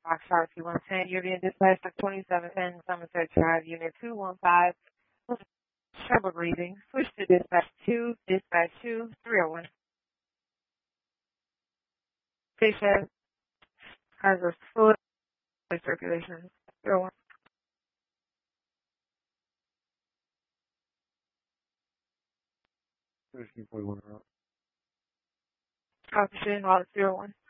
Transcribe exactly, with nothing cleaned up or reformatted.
Foxtrot two one ten, you're being dispatched to twenty-seven ten Somerset Drive, Unit two one five. Trouble breathing. Switch to dispatch two, dispatch two, three oh one. Patient has a full circulation. three oh one. Officer, all zero one.